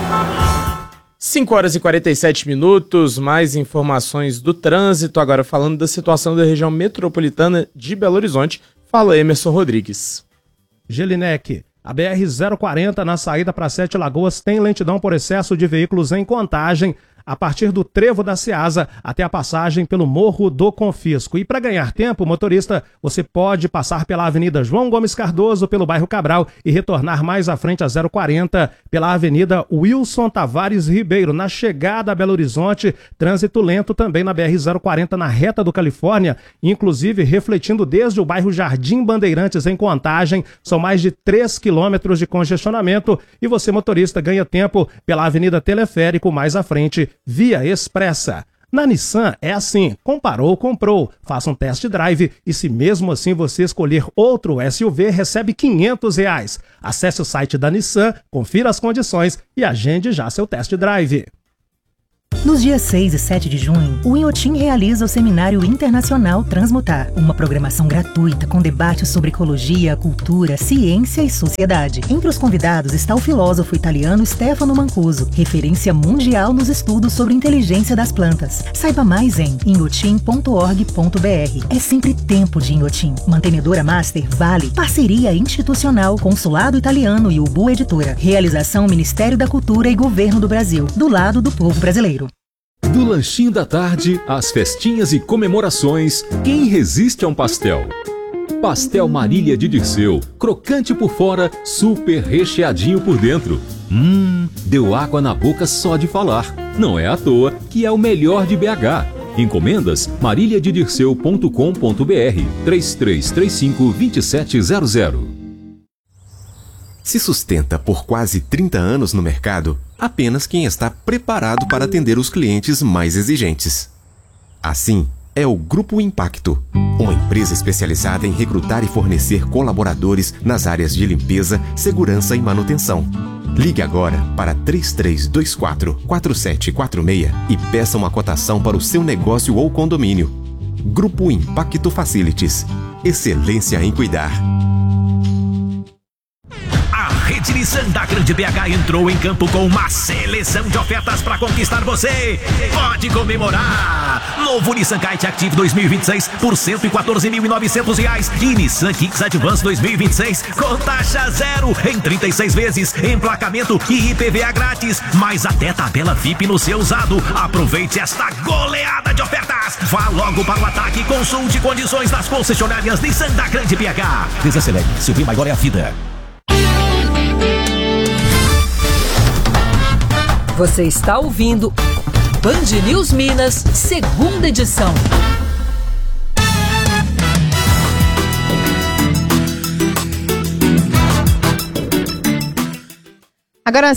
5 horas e 47 minutos, mais informações do trânsito, agora falando da situação da região metropolitana de Belo Horizonte. Fala, Emerson Rodrigues. Gelinec, a BR-040 na saída para Sete Lagoas tem lentidão por excesso de veículos em Contagem. a partir do Trevo da Ceasa até a passagem pelo Morro do Confisco. E para ganhar tempo, motorista, você pode passar pela Avenida João Gomes Cardoso, pelo bairro Cabral e retornar mais à frente a 040 pela Avenida Wilson Tavares Ribeiro. Na chegada a Belo Horizonte, trânsito lento também na BR-040 na reta do Califórnia, inclusive refletindo desde o bairro Jardim Bandeirantes em Contagem. São mais de 3 quilômetros de congestionamento e você, motorista, ganha tempo pela Avenida Teleférico mais à frente, via expressa. Na Nissan é assim, comparou, comprou, faça um test drive e se mesmo assim você escolher outro SUV, recebe R$500. Acesse o site da Nissan, confira as condições e agende já seu test drive. Nos dias 6 e 7 de junho, o Inhotim realiza o Seminário Internacional Transmutar, uma programação gratuita com debates sobre ecologia, cultura, ciência e sociedade. Entre os convidados está o filósofo italiano Stefano Mancuso, referência mundial nos estudos sobre inteligência das plantas. Saiba mais em inhotim.org.br. É sempre tempo de Inhotim. Mantenedora Master Vale, parceria institucional, Consulado Italiano e Ubu Editora. Realização Ministério da Cultura e Governo do Brasil, do lado do povo brasileiro. Do lanchinho da tarde, às festinhas e comemorações, quem resiste a um pastel? Pastel Marília de Dirceu, crocante por fora, super recheadinho por dentro. Deu água na boca só de falar. Não é à toa que é o melhor de BH. Encomendas mariliadedirceu.com.br 3335-2700. Se sustenta por quase 30 anos no mercado, apenas quem está preparado para atender os clientes mais exigentes. Assim, é o Grupo Impacto, uma empresa especializada em recrutar e fornecer colaboradores nas áreas de limpeza, segurança e manutenção. Ligue agora para 3324-4746 e peça uma cotação para o seu negócio ou condomínio. Grupo Impacto Facilities. Excelência em cuidar. Rede Nissan da Grande BH entrou em campo com uma seleção de ofertas para conquistar você. Pode comemorar! Novo Nissan Kite Active 2026 por R$114.900 e Nissan Kicks Advance 2026 com taxa zero em 36 vezes, emplacamento e IPVA grátis, mais até tabela VIP no seu usado. Aproveite esta goleada de ofertas. Vá logo para o ataque e consulte condições das concessionárias Nissan da Grande BH. Desacelere, seu bem maior é a vida. Você está ouvindo Band News Minas, segunda edição. Agora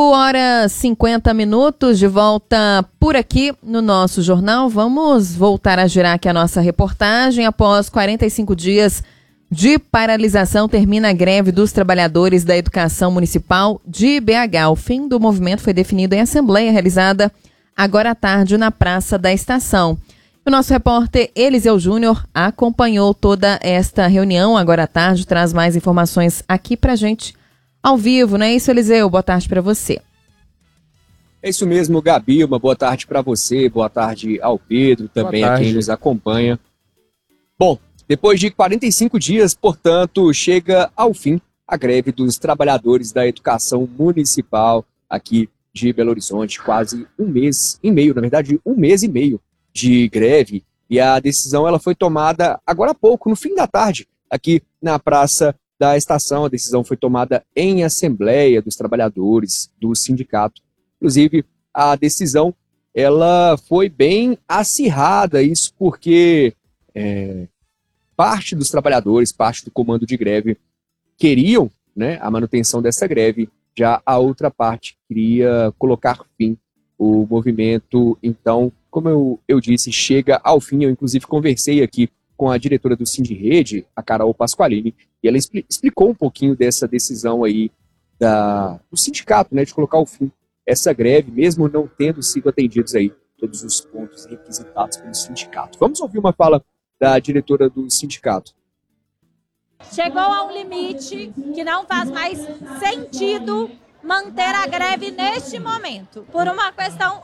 5h50, de volta por aqui no nosso jornal. Vamos voltar a girar aqui a nossa reportagem. Após 45 dias de paralisação, termina a greve dos trabalhadores da educação municipal de BH. O fim do movimento foi definido em assembleia realizada agora à tarde na Praça da Estação. O nosso repórter Eliseu Júnior acompanhou toda esta reunião agora à tarde, traz mais informações aqui pra gente ao vivo, não é isso, Eliseu? Boa tarde para você. É isso mesmo, Gabi, uma boa tarde para você, boa tarde ao Pedro, também a quem nos acompanha. Bom, depois de 45 dias, portanto, chega ao fim a greve dos trabalhadores da educação municipal aqui de Belo Horizonte. Quase um mês e meio, na verdade, um mês e meio de greve. E a decisão ela foi tomada agora há pouco, no fim da tarde, aqui na Praça da Estação. A decisão foi tomada em assembleia dos trabalhadores do sindicato. Inclusive, a decisão ela foi bem acirrada, isso porque parte dos trabalhadores, parte do comando de greve queriam, né, a manutenção dessa greve, já a outra parte queria colocar fim ao movimento. Então, como eu disse, chega ao fim. Eu inclusive conversei aqui com a diretora do Sindirrede, a Carol Pasqualini, e ela explicou um pouquinho dessa decisão aí do sindicato, né, de colocar ao fim essa greve, mesmo não tendo sido atendidos aí todos os pontos requisitados pelo sindicato. Vamos ouvir uma fala da diretora do sindicato. Chegou a um limite que não faz mais sentido manter a greve neste momento, por uma questão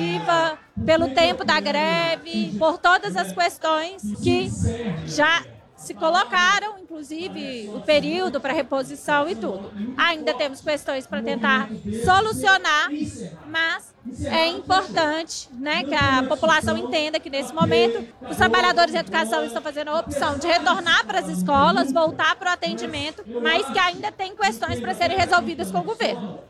objetiva, pelo tempo da greve, por todas as questões que já se colocaram, inclusive o período para reposição e tudo. Ainda temos questões para tentar solucionar, mas é importante, né, que a população entenda que nesse momento os trabalhadores de educação estão fazendo a opção de retornar para as escolas, voltar para o atendimento, mas que ainda tem questões para serem resolvidas com o governo.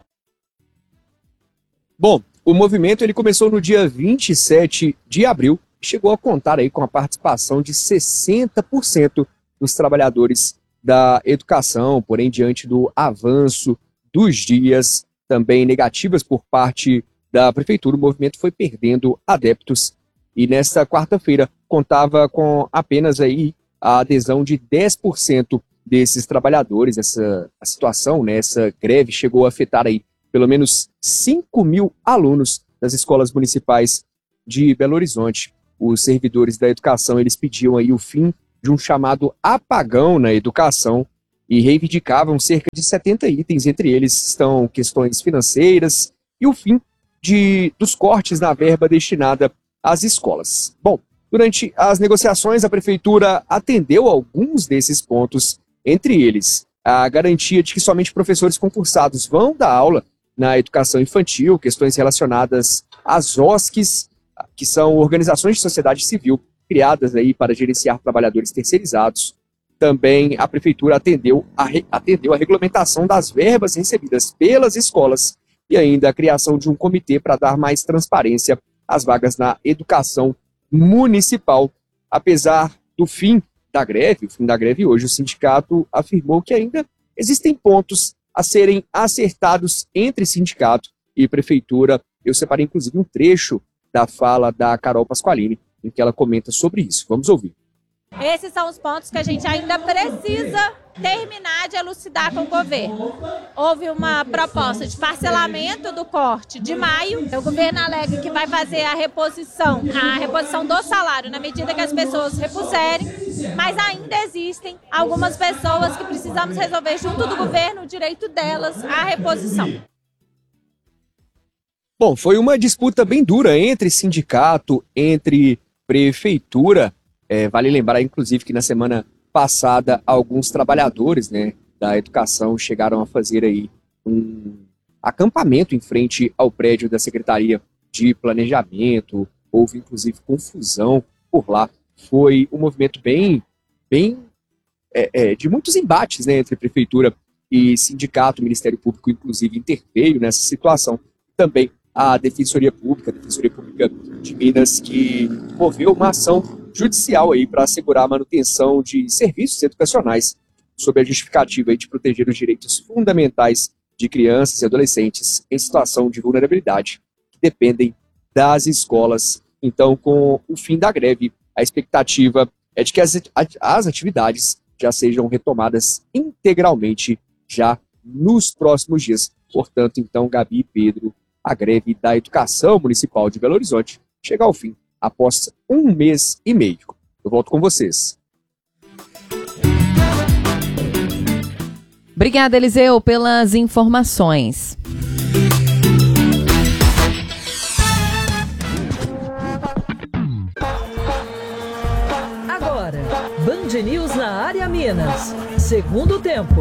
Bom, o movimento ele começou no dia 27 de abril e chegou a contar aí com a participação de 60% dos trabalhadores da educação, porém, diante do avanço dos dias também negativas por parte da prefeitura, o movimento foi perdendo adeptos e nesta quarta-feira contava com apenas aí a adesão de 10% desses trabalhadores. A situação, né, essa greve chegou a afetar aí pelo menos 5 mil alunos das escolas municipais de Belo Horizonte. Os servidores da educação, eles pediam aí o fim de um chamado apagão na educação e reivindicavam cerca de 70 itens, entre eles estão questões financeiras e o fim dos cortes na verba destinada às escolas. Bom, durante as negociações, a prefeitura atendeu alguns desses pontos, entre eles a garantia de que somente professores concursados vão dar aula na educação infantil, questões relacionadas às OSCs, que são organizações de sociedade civil criadas aí para gerenciar trabalhadores terceirizados. Também a prefeitura atendeu a regulamentação das verbas recebidas pelas escolas e ainda a criação de um comitê para dar mais transparência às vagas na educação municipal. Apesar do fim da greve hoje, o sindicato afirmou que ainda existem pontos a serem acertados entre sindicato e prefeitura. Eu separei inclusive um trecho da fala da Carol Pasqualini, em que ela comenta sobre isso. Vamos ouvir. Esses são os pontos que a gente ainda precisa terminar de elucidar com o governo. Houve uma proposta de parcelamento do corte de maio. O governo alega que vai fazer a reposição do salário na medida que as pessoas repuserem, mas ainda existem algumas pessoas que precisamos resolver junto do governo o direito delas à reposição. Bom, foi uma disputa bem dura entre sindicato, entre prefeitura. Vale lembrar, inclusive, que na semana passada alguns trabalhadores, né, da educação chegaram a fazer aí um acampamento em frente ao prédio da Secretaria de Planejamento. Houve, inclusive, confusão por lá. Foi um movimento bem de muitos embates, né, entre prefeitura e sindicato. O Ministério Público, inclusive, interveio nessa situação. Também a Defensoria Pública de Minas, que moveu uma ação judicial aí para assegurar a manutenção de serviços educacionais sob a justificativa aí de proteger os direitos fundamentais de crianças e adolescentes em situação de vulnerabilidade que dependem das escolas. Então, com o fim da greve, a expectativa é de que as atividades já sejam retomadas integralmente já nos próximos dias. Portanto, então, Gabi e Pedro, a greve da educação municipal de Belo Horizonte chega ao fim após 1 mês e meio. Eu volto com vocês. Obrigada, Eliseu, pelas informações. Agora, Band News na área Minas. Segundo tempo.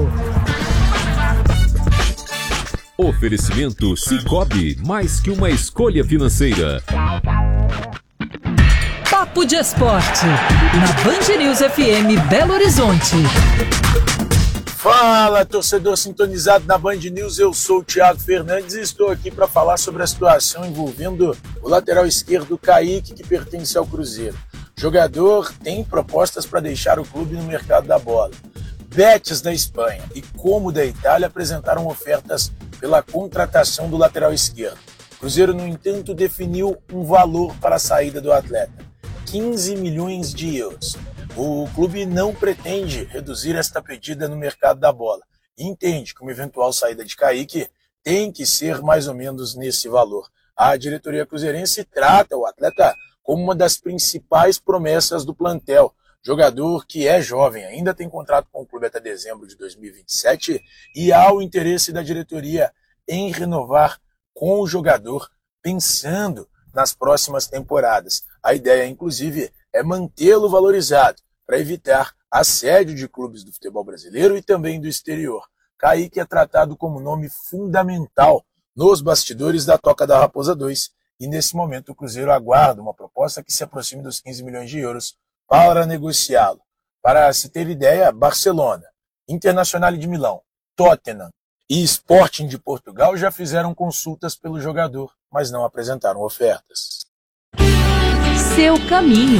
Oferecimento Sicoob, mais que uma escolha financeira. Papo de Esporte, na Band News FM Belo Horizonte. Fala, torcedor sintonizado na Band News, eu sou o Thiago Fernandes e estou aqui para falar sobre a situação envolvendo o lateral esquerdo Kaique, que pertence ao Cruzeiro. O jogador tem propostas para deixar o clube no mercado da bola. Betis da Espanha e Como da Itália apresentaram ofertas pela contratação do lateral esquerdo. O Cruzeiro, no entanto, definiu um valor para a saída do atleta: 15 milhões de euros. O clube não pretende reduzir esta pedida no mercado da bola e entende que uma eventual saída de Kaique tem que ser mais ou menos nesse valor. A diretoria cruzeirense trata o atleta como uma das principais promessas do plantel. Jogador que é jovem, ainda tem contrato com o clube até dezembro de 2027 e há o interesse da diretoria em renovar com o jogador pensando nas próximas temporadas. A ideia, inclusive, é mantê-lo valorizado para evitar assédio de clubes do futebol brasileiro e também do exterior. Kaique é tratado como nome fundamental nos bastidores da Toca da Raposa 2 e nesse momento o Cruzeiro aguarda uma proposta que se aproxime dos 15 milhões de euros para negociá-lo. Para se ter ideia, Barcelona, Internacional de Milão, Tottenham e Sporting de Portugal já fizeram consultas pelo jogador, mas não apresentaram ofertas. Seu caminho.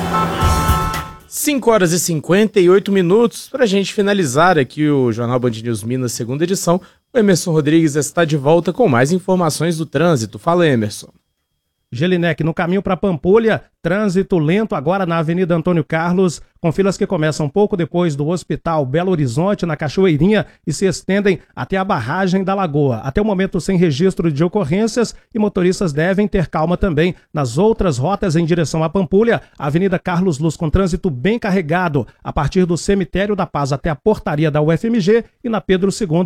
5 horas e 58 minutos. Para a gente finalizar aqui o Jornal Band News Minas, segunda edição, o Emerson Rodrigues está de volta com mais informações do trânsito. Fala, Emerson. Gelinec, no caminho para Pampulha, trânsito lento agora na Avenida Antônio Carlos, com filas que começam um pouco depois do Hospital Belo Horizonte, na Cachoeirinha, e se estendem até a barragem da Lagoa. Até o momento sem registro de ocorrências e motoristas devem ter calma também nas outras rotas em direção a Pampulha, Avenida Carlos Luz com trânsito bem carregado, a partir do Cemitério da Paz até a portaria da UFMG e na Pedro II.